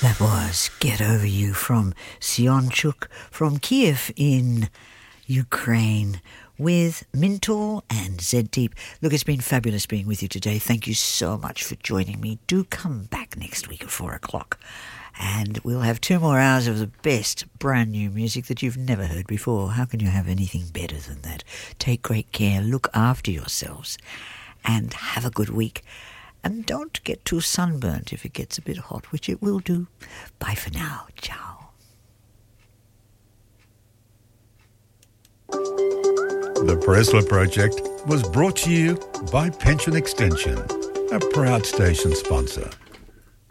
That was Get Over You from Sionchuk from Kiev in Ukraine with Mintal and Zed-Deep. Look, it's been fabulous being with you today. Thank you so much for joining me. Do come back next week at 4 o'clock and we'll have 2 more hours of the best brand new music that you've never heard before. How can you have anything better than that? Take great care, look after yourselves and have a good week. And don't get too sunburnt if it gets a bit hot, which it will do. Bye for now. Ciao. The Pressler Project was brought to you by Pension Extension, a proud station sponsor.